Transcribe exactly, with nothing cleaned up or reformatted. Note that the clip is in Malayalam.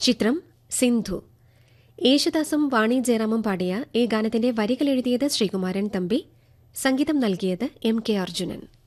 ചിത്രം സിന്ധു. യേശുദാസും വാണി ജയറാമും പാടിയ ഈ ഗാനത്തിന്റെ വരികൾ എഴുതിയത് ശ്രീകുമാരൻ തമ്പി, സംഗീതം നൽകിയത് എം കെ അർജുനൻ.